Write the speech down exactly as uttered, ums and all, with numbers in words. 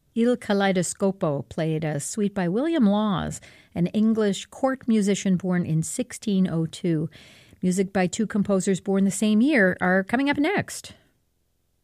Il Kaleidoscopo played a suite by William Laws, an English court musician born in sixteen oh two. Music by two composers born the same year are coming up next.